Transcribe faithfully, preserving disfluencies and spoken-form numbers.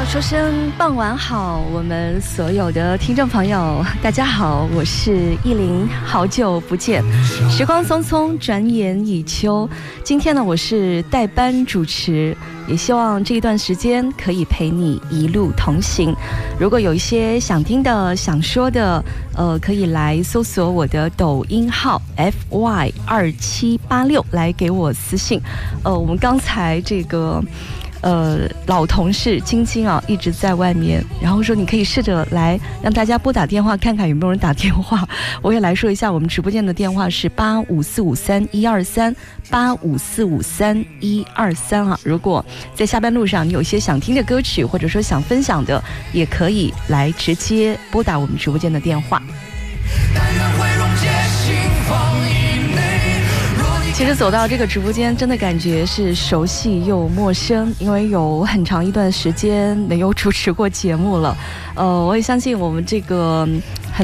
要说声傍晚好，我们所有的听众朋友大家好，我是依林，好久不见，时光匆匆转眼已秋。今天呢，我是代班主持，也希望这一段时间可以陪你一路同行。如果有一些想听的想说的，呃，可以来搜索我的抖音号 F Y 二七八六来给我私信。呃，我们刚才这个呃，老同事晶晶啊，一直在外面，然后说你可以试着来让大家拨打电话，看看有没有人打电话。我也来说一下，我们直播间的电话是八五四五三一二三八五四五三一二三啊。如果在下班路上你有一些想听的歌曲，或者说想分享的，也可以来直接拨打我们直播间的电话。其实走到这个直播间，真的感觉是熟悉又陌生，因为有很长一段时间没有主持过节目了。呃，我也相信我们这个很